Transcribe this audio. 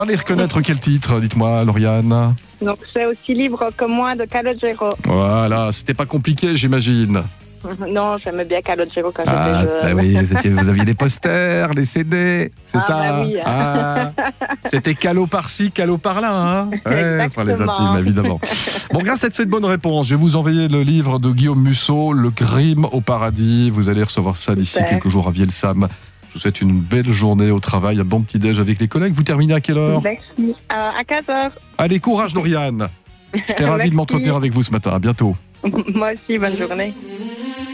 Allez reconnaître quel titre, dites-moi, Lauriane. Donc, c'est aussi libre que moi de Calogero. Voilà, c'était pas compliqué, j'imagine. Non, j'aimais bien Calogero quand Ah, j'étais jeune. bah oui, vous aviez les posters, les CD, c'est ça. Bah oui. Ah, c'était calo par-ci, calo par-là. Hein, ouais, pour les Exactement. intimes, évidemment. Bon, grâce à cette bonne réponse, je vais vous envoyer le livre de Guillaume Musso, Le Crime au paradis. Vous allez recevoir ça d'ici Super. quelques jours à Vielle-Sam. Je vous souhaite une belle journée au travail, un bon petit-déj avec les collègues. Vous terminez à quelle heure? Merci. À 15h. Allez, courage, Lauriane. J'étais ravi de Merci. m'entretenir avec vous ce matin. À bientôt. Moi aussi, bonne journée.